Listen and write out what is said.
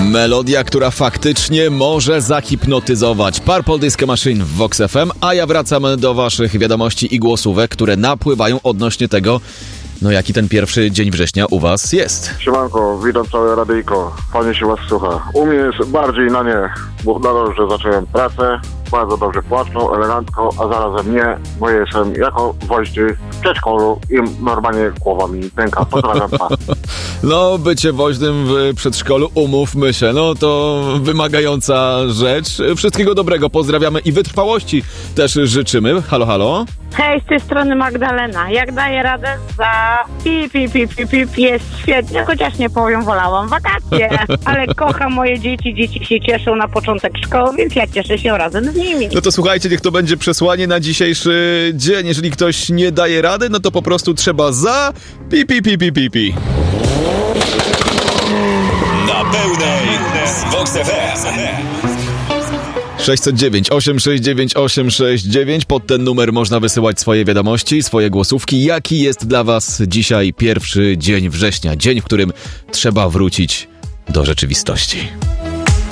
Melodia, która faktycznie może zahipnotyzować. Purple Disco Machine w Vox FM, a ja wracam do waszych wiadomości i głosówek, które napływają odnośnie tego, jaki ten pierwszy dzień września u was jest. Siemanko, witam całe radyjko. Fajnie się was słucha. U mnie jest bardziej na nie, bo na to, że zacząłem pracę, bardzo dobrze płatną, elegancko, a zarazem nie, bo jestem jako woźny w przedszkolu i normalnie głowa mi pęka. Pozdrawiam was. Bycie woźnym w przedszkolu, umówmy się, to wymagająca rzecz. Wszystkiego dobrego, pozdrawiamy i wytrwałości też życzymy. Halo, halo. Hej, z tej strony Magdalena. Jak daję radę za pip, jest świetnie, chociaż nie powiem, wolałam wakacje. Ale kocham moje dzieci się cieszą na początek szkoły, więc ja cieszę się razem z nimi. To słuchajcie, niech to będzie przesłanie na dzisiejszy dzień. Jeżeli ktoś nie daje rady, to po prostu trzeba za pi. Na pełnej z Vox FM. 609 869 869. Pod ten numer można wysyłać swoje wiadomości, swoje głosówki. Jaki jest dla was dzisiaj pierwszy dzień września? Dzień, w którym trzeba wrócić do rzeczywistości.